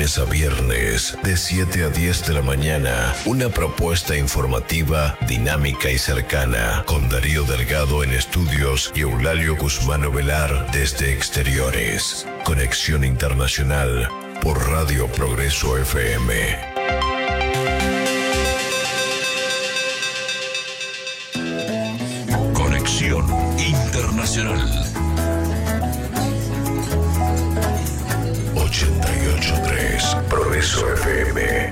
lunes a viernes, de 7 a 10 de la mañana, una propuesta informativa, dinámica y cercana, con Darío Delgado en estudios y Eulalio Guzmán Ovelar desde exteriores. Conexión Internacional por Radio Progreso FM. Conexión Internacional 88.3 Progreso FM.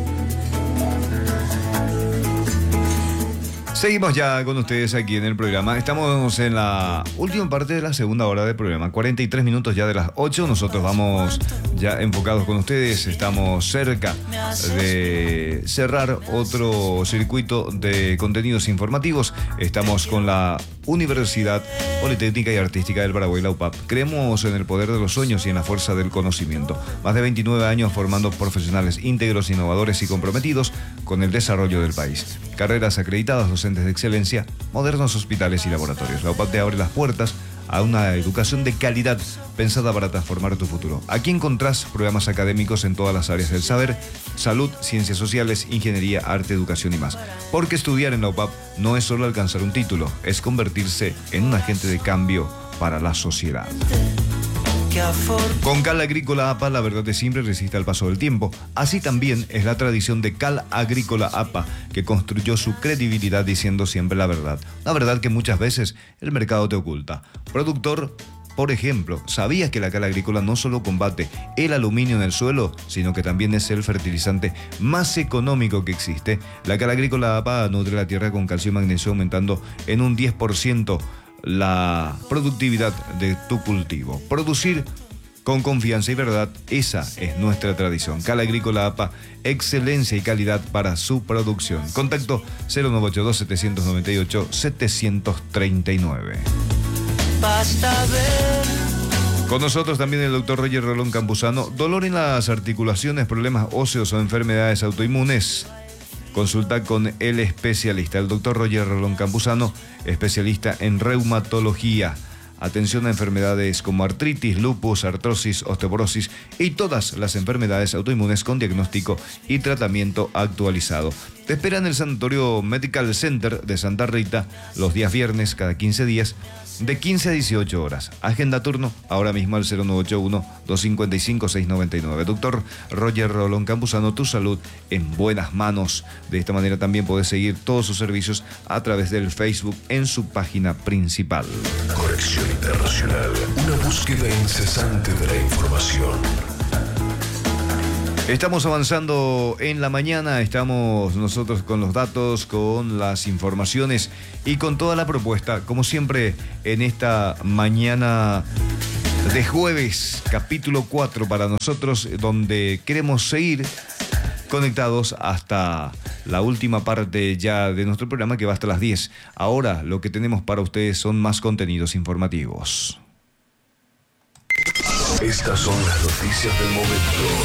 Seguimos ya con ustedes aquí en el programa. Estamos en la última parte de la segunda hora del programa. 43 minutos ya de las 8. Nosotros vamos ya enfocados con ustedes. Estamos cerca de cerrar otro circuito de contenidos informativos. Estamos con la Universidad Politécnica y Artística del Paraguay, la UPAP. Creemos en el poder de los sueños y en la fuerza del conocimiento. Más de 29 años formando profesionales íntegros, innovadores y comprometidos con el desarrollo del país. Carreras acreditadas, docentes de excelencia, modernos hospitales y laboratorios. La UPAP te abre las puertas a una educación de calidad pensada para transformar tu futuro. Aquí encontrás programas académicos en todas las áreas del saber: salud, ciencias sociales, ingeniería, arte, educación y más. Porque estudiar en la UPAP no es solo alcanzar un título, es convertirse en un agente de cambio para la sociedad. Con Cal Agrícola APA, la verdad es siempre resiste al paso del tiempo. Así también es la tradición de Cal Agrícola APA, que construyó su credibilidad diciendo siempre la verdad. La verdad que muchas veces el mercado te oculta. Productor, por ejemplo, ¿sabías que la cal agrícola no solo combate el aluminio en el suelo, sino que también es el fertilizante más económico que existe? La cal agrícola APA nutre la tierra con calcio y magnesio, aumentando en un 10% la productividad de tu cultivo. Producir con confianza y verdad, esa es nuestra tradición. Cal Agrícola APA, excelencia y calidad para su producción. Contacto 0982-798-739. Basta ver. Con nosotros también el doctor Roger Rolón Campuzano. Dolor en las articulaciones, problemas óseos o enfermedades autoinmunes. Consulta con el especialista, el doctor Roger Rolón Campuzano, especialista en reumatología. Atención a enfermedades como artritis, lupus, artrosis, osteoporosis y todas las enfermedades autoinmunes con diagnóstico y tratamiento actualizado. Te espera en el Sanatorio Medical Center de Santa Rita los días viernes cada 15 días de 15 a 18 horas. Agenda turno ahora mismo al 0981-255-699. Doctor Roger Rolón Campuzano, tu salud en buenas manos. De esta manera también podés seguir todos sus servicios a través del Facebook en su página principal. Conexión Internacional, una búsqueda incesante de la información. Estamos avanzando en la mañana, estamos nosotros con los datos, con las informaciones y con toda la propuesta, como siempre en esta mañana de jueves, capítulo 4 para nosotros, donde queremos seguir conectados hasta la última parte ya de nuestro programa, que va hasta las 10. Ahora lo que tenemos para ustedes son más contenidos informativos. Estas son las noticias del momento.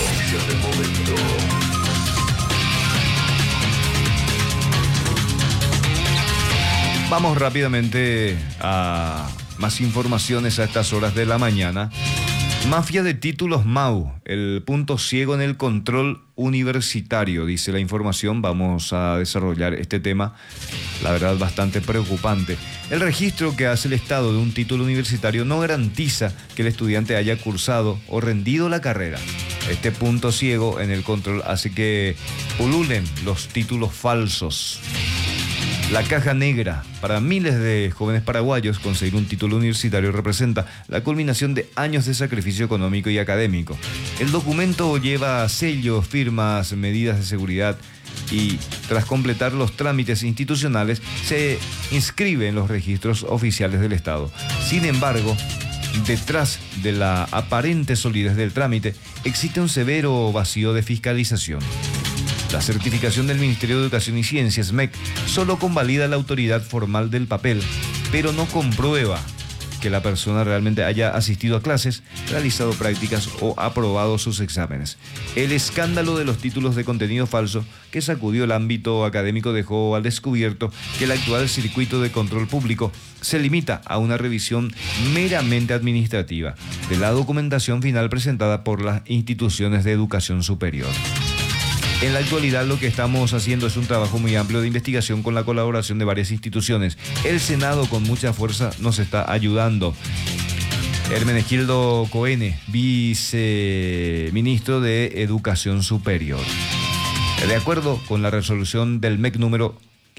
Vamos rápidamente a más informaciones a estas horas de la mañana. Mafia de títulos MAU, el punto ciego en el control universitario, dice la información. Vamos a desarrollar este tema, la verdad bastante preocupante. El registro que hace el Estado de un título universitario no garantiza que el estudiante haya cursado o rendido la carrera. Este punto ciego en el control hace que pululen los títulos falsos. La caja negra. Para miles de jóvenes paraguayos, conseguir un título universitario representa la culminación de años de sacrificio económico y académico. El documento lleva sellos, firmas, medidas de seguridad y, tras completar los trámites institucionales, se inscribe en los registros oficiales del Estado. Sin embargo, detrás de la aparente solidez del trámite, existe un severo vacío de fiscalización. La certificación del Ministerio de Educación y Ciencias, MEC, solo convalida la autoridad formal del papel, pero no comprueba que la persona realmente haya asistido a clases, realizado prácticas o aprobado sus exámenes. El escándalo de los títulos de contenido falso que sacudió el ámbito académico dejó al descubierto que el actual circuito de control público se limita a una revisión meramente administrativa de la documentación final presentada por las instituciones de educación superior. En la actualidad lo que estamos haciendo es un trabajo muy amplio de investigación con la colaboración de varias instituciones. El Senado con mucha fuerza nos está ayudando. Hermenegildo Coene, viceministro de Educación Superior. De acuerdo con la resolución del MEC número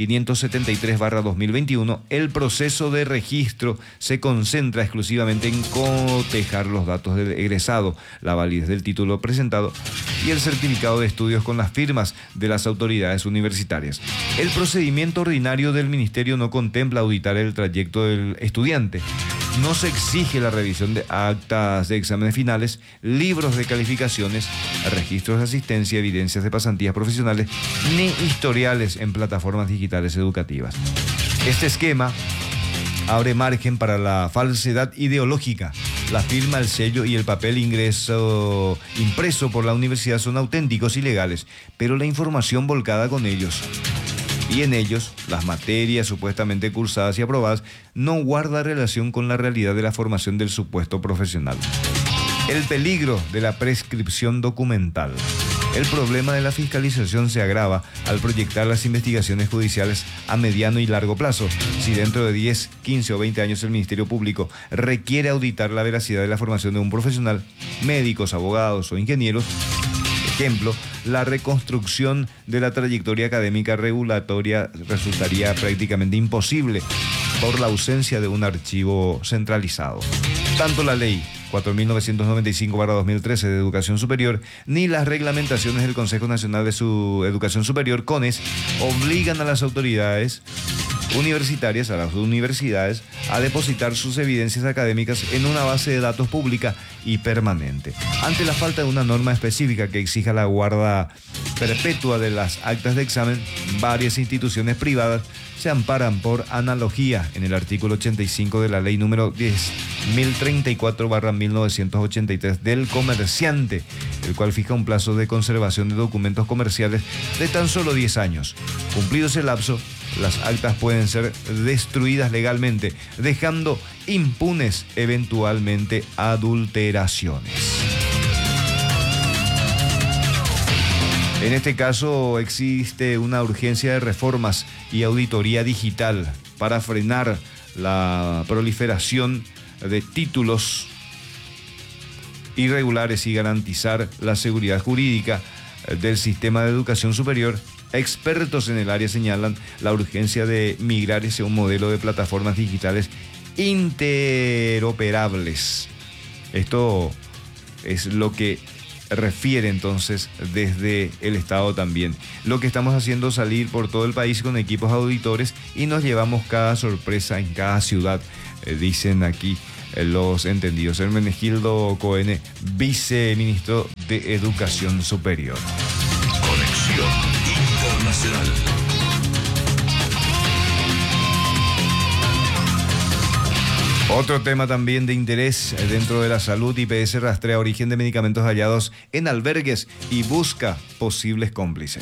573/2021, el proceso de registro se concentra exclusivamente en cotejar los datos del egresado, la validez del título presentado y el certificado de estudios con las firmas de las autoridades universitarias. El procedimiento ordinario del ministerio no contempla auditar el trayecto del estudiante. No se exige la revisión de actas de exámenes finales, libros de calificaciones, registros de asistencia, evidencias de pasantías profesionales, ni historiales en plataformas digitales educativas. Este esquema abre margen para la falsedad ideológica. La firma, el sello y el papel impreso por la universidad son auténticos y legales, pero la información volcada con ellos y en ellos, las materias supuestamente cursadas y aprobadas, no guarda relación con la realidad de la formación del supuesto profesional. El peligro de la prescripción documental. El problema de la fiscalización se agrava al proyectar las investigaciones judiciales a mediano y largo plazo. Si dentro de 10, 15 o 20 años el Ministerio Público requiere auditar la veracidad de la formación de un profesional, médicos, abogados o ingenieros, ejemplo, la reconstrucción de la trayectoria académica regulatoria resultaría prácticamente imposible por la ausencia de un archivo centralizado. Tanto la ley 4.995/2013 de Educación Superior ni las reglamentaciones del Consejo Nacional de Educación Superior, CONES, obligan a las autoridades universitarias, a las universidades, a depositar sus evidencias académicas en una base de datos pública y permanente. Ante la falta de una norma específica que exija la guarda perpetua de las actas de examen, varias instituciones privadas se amparan por analogía en el artículo 85 de la ley número 10.034/1983 del comerciante, el cual fija un plazo de conservación de documentos comerciales de tan solo 10 años. Cumplido ese lapso, las actas pueden ser destruidas legalmente, dejando impunes eventualmente adulteraciones. En este caso existe una urgencia de reformas y auditoría digital para frenar la proliferación de títulos irregulares y garantizar la seguridad jurídica del sistema de educación superior. Expertos en el área señalan la urgencia de migrar hacia un modelo de plataformas digitales interoperables. Esto es lo que refiere entonces desde el Estado también. Lo que estamos haciendo es salir por todo el país con equipos auditores y nos llevamos cada sorpresa en cada ciudad, dicen aquí los entendidos. Hermenegildo Coene, viceministro de Educación Superior. Conexión Internacional. Otro tema también de interés dentro de la salud. IPS rastrea origen de medicamentos hallados en albergues y busca posibles cómplices.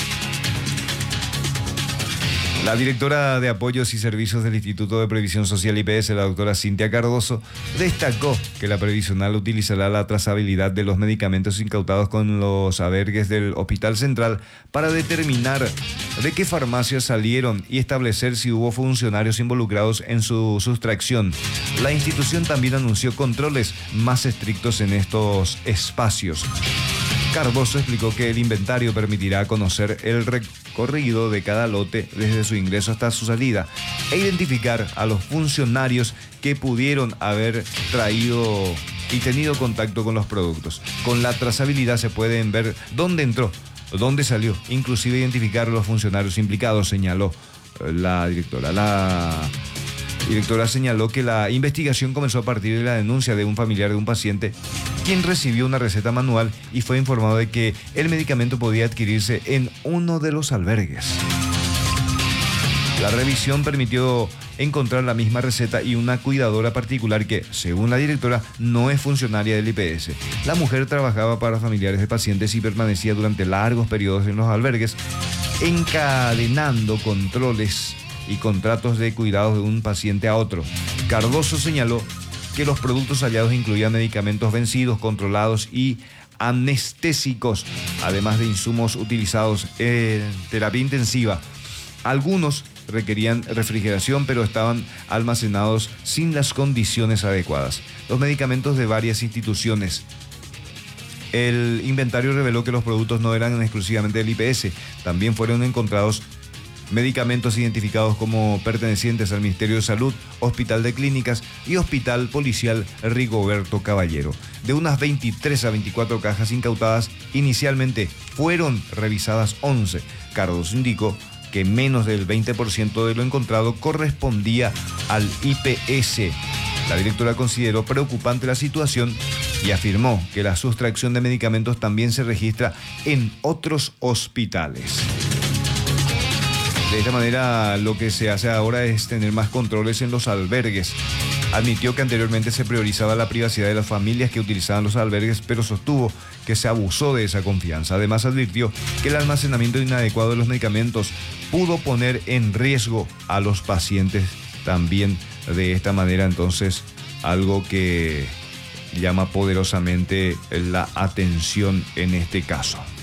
La directora de Apoyos y Servicios del Instituto de Previsión Social IPS, la doctora Cintia Cardoso, destacó que la previsional utilizará la trazabilidad de los medicamentos incautados con los albergues del Hospital Central para determinar de qué farmacias salieron y establecer si hubo funcionarios involucrados en su sustracción. La institución también anunció controles más estrictos en estos espacios. Cardoso explicó que el inventario permitirá conocer el recorrido de cada lote desde su ingreso hasta su salida e identificar a los funcionarios que pudieron haber traído y tenido contacto con los productos. Con la trazabilidad se pueden ver dónde entró, dónde salió, inclusive identificar a los funcionarios implicados, señaló la directora. La directora señaló que la investigación comenzó a partir de la denuncia de un familiar de un paciente quien recibió una receta manual y fue informado de que el medicamento podía adquirirse en uno de los albergues. La revisión permitió encontrar la misma receta y una cuidadora particular que, según la directora, no es funcionaria del IPS. La mujer trabajaba para familiares de pacientes y permanecía durante largos periodos en los albergues, encadenando controles y contratos de cuidados de un paciente a otro. Cardoso señaló que los productos hallados incluían medicamentos vencidos, controlados y anestésicos, además de insumos utilizados en terapia intensiva. Algunos requerían refrigeración, pero estaban almacenados sin las condiciones adecuadas. Los medicamentos de varias instituciones. El inventario reveló que los productos no eran exclusivamente del IPS. También fueron encontrados medicamentos identificados como pertenecientes al Ministerio de Salud, Hospital de Clínicas y Hospital Policial Rigoberto Caballero. De unas 23 a 24 cajas incautadas, inicialmente fueron revisadas 11. Cardoso indicó que menos del 20% de lo encontrado correspondía al IPS. La directora consideró preocupante la situación y afirmó que la sustracción de medicamentos también se registra en otros hospitales. De esta manera, lo que se hace ahora es tener más controles en los albergues. Admitió que anteriormente se priorizaba la privacidad de las familias que utilizaban los albergues, pero sostuvo que se abusó de esa confianza. Además, advirtió que el almacenamiento inadecuado de los medicamentos pudo poner en riesgo a los pacientes también de esta manera. Entonces, algo que llama poderosamente la atención en este caso.